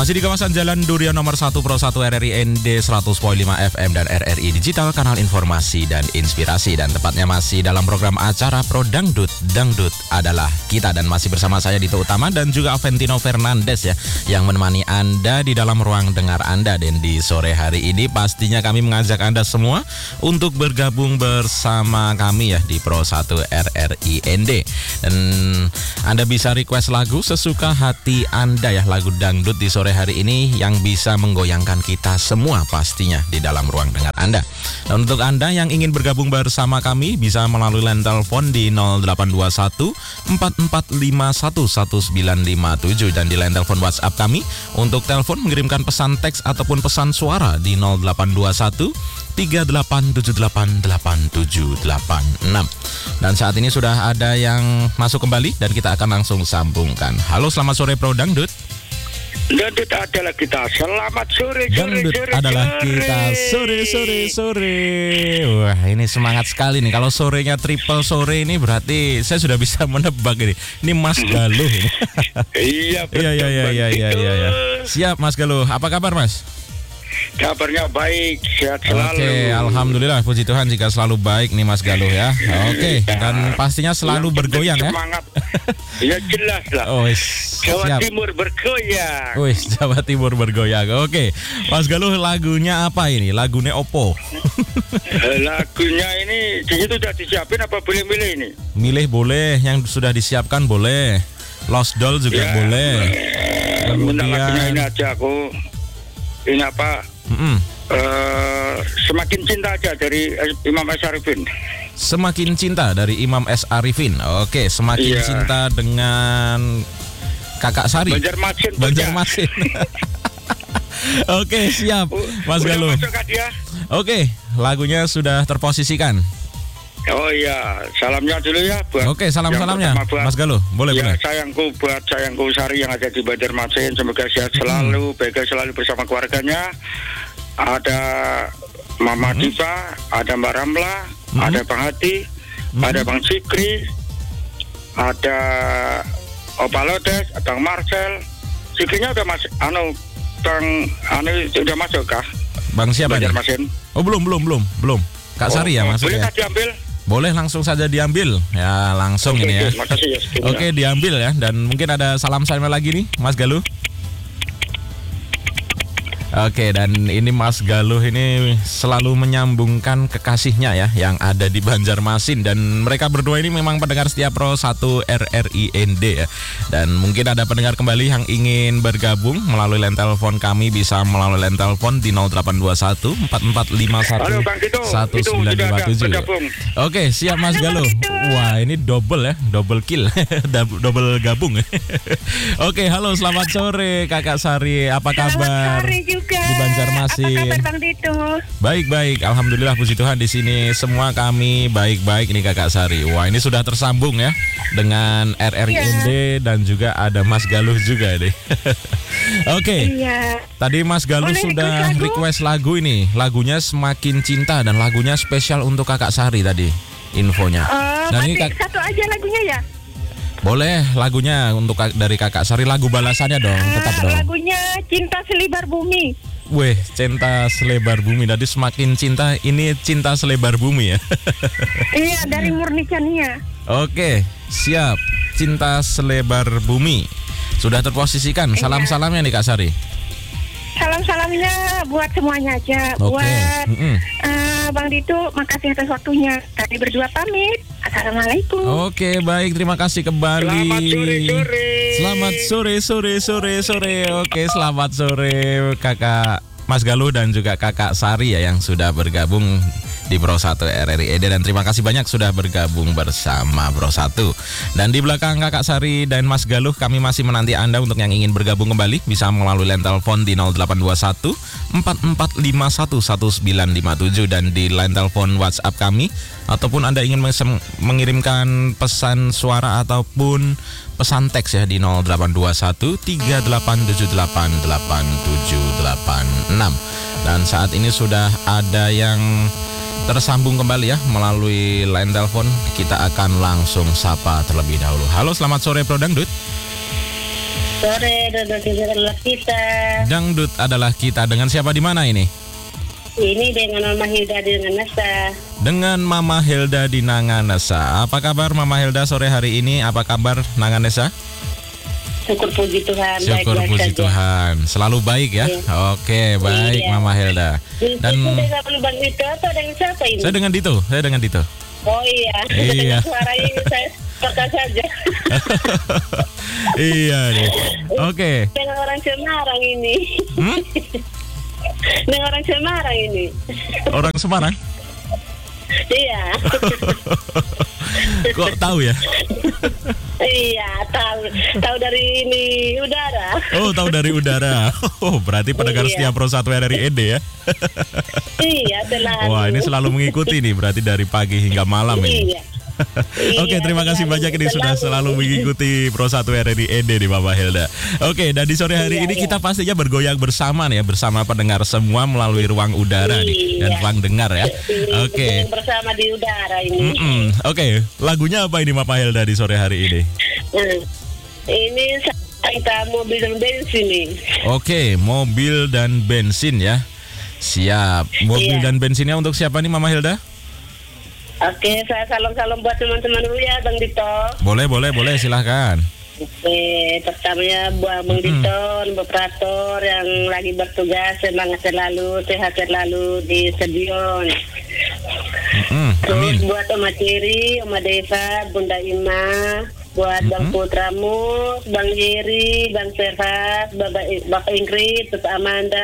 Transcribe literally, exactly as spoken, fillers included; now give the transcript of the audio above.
Masih di kawasan Jalan Durian nomor satu Pro satu R R I N D seratus koma lima F M dan R R I Digital, kanal informasi dan inspirasi. Dan tepatnya masih dalam program acara Pro Dangdut. Dangdut adalah kita, dan masih bersama saya Dito Utama dan juga Aventino Fernandes ya, yang menemani Anda di dalam ruang dengar Anda. Dan di sore hari ini pastinya kami mengajak Anda semua untuk bergabung bersama kami ya di Pro satu R R I N D. Dan Anda bisa request lagu sesuka hati Anda ya, lagu dangdut di sore hari ini yang bisa menggoyangkan kita semua pastinya di dalam ruang dengar Anda. Dan untuk Anda yang ingin bergabung bersama kami bisa melalui line telepon di nol delapan dua satu empat empat lima satu satu sembilan lima tujuh, dan di line telepon WhatsApp kami untuk telepon mengirimkan pesan teks ataupun pesan suara di nol delapan dua satu tiga delapan tujuh delapan delapan tujuh delapan enam. Dan saat ini sudah ada yang masuk kembali dan kita akan langsung sambungkan. Halo, selamat sore Pro Dangdut. Dangdut adalah kita. Selamat sore, sore, Dangdut sore, adalah sore. kita. Sore, sore, sore. Wah, ini semangat sekali nih. Kalau sorenya triple sore ini berarti saya sudah bisa menebak ini. Ini Mas Galuh ini. Iya, betul. Iya, iya, iya, iya, iya, iya, iya. Siap Mas Galuh. Apa kabar Mas? Kabarnya baik, sehat selalu. Oke, alhamdulillah, puji Tuhan jika selalu baik nih Mas Galuh ya. Oke, dan pastinya selalu Yang bergoyang ya. Semangat. Ya jelas lah. Oh, wis, Jawa siap. Timur bergoyang. Wis, Jawa Timur bergoyang. Oke, Mas Galuh, lagunya apa ini? Lagunya Oppo. Lagunya ini di situ sudah disiapin apa boleh milih ini? Milih boleh, yang sudah disiapkan boleh. Lost Doll juga Ya. boleh. Minta lagunya ini Kemudian aja aku. Ini apa? mm-mm. Eh, Semakin Cinta aja dari eh, Imam S. Arifin. Semakin Cinta dari Imam S. Arifin. Oke, Semakin Iya. Cinta dengan Kakak Sari. Banjarmasin. Banjarmasin. Oke, siap Mas Udah Galuh. masuk kah dia? Oke, lagunya sudah terposisikan. Oh iya, salamnya dulu ya buat. Oke, salam-salamnya yang pertama buat- Mas Galuh. Boleh, ya, boleh. sayangku buat sayangku Sari yang ada di Banjarmasin, semoga sehat selalu, bahagia selalu bersama keluarganya. Ada Mama Hmm. Diva, ada Mbak Ramla, Hmm. ada Bang Hadi, Hmm. ada Bang Sikri, ada Opa Lodes, Bang Marcel. Sikrinya udah masuk, anu Bang anu udah masuk kah? Bang siapa nih? Banjarmasin. Oh, belum, belum, belum, belum. Kak Oh, Sari ya oh, masuk boleh ya? nggak diambil? Boleh langsung saja diambil. Ya, langsung Oke, ini ya. oke, makasih ya. Sikri. Oke, diambil ya. Dan mungkin ada salam-salam lagi nih, Mas Galuh. Oke, dan ini Mas Galuh ini selalu menyambungkan kekasihnya ya yang ada di Banjarmasin, dan mereka berdua ini memang pendengar setia Pro satu R R I N D ya. Dan mungkin ada pendengar kembali yang ingin bergabung melalui line telepon kami, bisa melalui line telepon di nol delapan dua satu empat empat lima satu Halo, Bang Tito. satu Itu sembilan sudah lima ada tujuh. bergabung. Oke, siap Mas Halo, Galuh. Bang Tito. Wah, ini double ya, double kill. Dab- double gabung. Oke, halo, selamat sore Kakak Sari. Apa kabar? Selamat sore juga. Di Banjarmasin. Apa kabar Bang Dito? Baik-baik, alhamdulillah, puji Tuhan di sini semua kami baik-baik nih Kakak Sari. Wah, ini sudah tersambung ya dengan R R I N D dan juga ada Mas Galuh juga deh. Oke, Iya. tadi Mas Galuh Boleh sudah request lagu? request lagu ini. Lagunya Semakin Cinta dan lagunya spesial untuk Kakak Sari tadi infonya. Oh, Dan ini masih Kak- satu aja lagunya ya? boleh lagunya untuk kak- dari Kakak Sari, lagu balasannya dong, tetap Ah, dong. lagunya Cinta Selibar Bumi. Weh, cinta selebar bumi. Tadi Semakin Cinta, ini cinta selebar bumi ya. Iya, dari Murni Chania. Oke, siap. Cinta selebar bumi sudah terposisikan. Iya. Salam-salamnya nih Kak Sari. Salam-salamnya buat semuanya aja. Oke. Buat Mm-mm. eh, Bang Dito, makasih atas waktunya. Kami berdua pamit. Assalamualaikum. Oke, baik, terima kasih kembali. Selamat sore sore. Selamat sore sore sore sore. Oke, selamat sore Kakak Mas Galuh dan juga Kakak Sari ya yang sudah bergabung di Pro satu R R I N D, dan terima kasih banyak sudah bergabung bersama Pro satu. Dan di belakang Kakak Sari dan Mas Galuh, kami masih menanti Anda untuk yang ingin bergabung kembali, bisa melalui line telepon di nol delapan dua satu empat empat lima satu satu sembilan lima tujuh, dan di line telepon WhatsApp kami, ataupun Anda ingin mes- mengirimkan pesan suara ataupun pesan teks ya di nol delapan dua satu tiga delapan tujuh delapan delapan tujuh delapan enam. Dan saat ini sudah ada yang tersambung kembali ya melalui line telepon. Kita akan langsung sapa terlebih dahulu. Halo, selamat sore Pro Dangdut. sore, Dangdut adalah kita. Dangdut adalah kita. Dengan siapa di mana ini? Ini dengan Mama Hilda dengan Nasa. Dengan Mama Hilda di Nanganesa. Apa kabar Mama Hilda sore hari ini? Apa kabar Nanganesa? Syukur puji Tuhan. Syukur baik-baik puji saja. Tuhan. Selalu baik ya. Iya. Oke, baik Iya. Mama Hilda. Dan Dan dengan Bang Dito atau dengan siapa ini? saya dengan Dito, saya dengan Dito. Oh iya. Iya. Dengan suara ini saya peka saja. Iya nih. Oke. Dengan orang Semarang ini. Hmm? Dengan orang Semarang ini. Orang Semarang? Iya. Kok tahu ya? Iya, tahu tahu dari ini udara. Oh, tahu dari udara. Oh, berarti pendengar Iya. setia Pro satu R R I E D ya. Iya, selalu. Wah, ini selalu mengikuti nih berarti dari pagi hingga malam ini. Iya. Oke, terima kasih selalu, banyak ini sudah selalu mengikuti Pro satu R R I E D nih Mama Hilda. Oke, dan di sore hari Iya, ini iya. kita pastinya bergoyang bersama nih ya, bersama pendengar semua melalui ruang udara nih dan Iya. ruang dengar ya. Iya, Oke. bersama di udara ini. Mm-mm. Oke, lagunya apa ini Mama Hilda di sore hari ini? Hmm. Ini kita mobil dan bensin nih. Oke, mobil dan bensin ya. Siap. Mobil Iya. dan bensinnya untuk siapa nih Mama Hilda? Oke, saya salam-salam buat teman-teman dulu ya, Bang Dito. Boleh, boleh, boleh, silahkan. Oke, pertamanya buat Bang Dito, operator yang lagi bertugas, semangat selalu, sehat selalu di stadion. Mm-mm, amin. Terus buat Oma Ciri, Oma Deva, Bunda Ima, buat Bang Putramu, Bang Heri, Bang Serhat, Bapak, Bapak Ingrid, terus Amanda.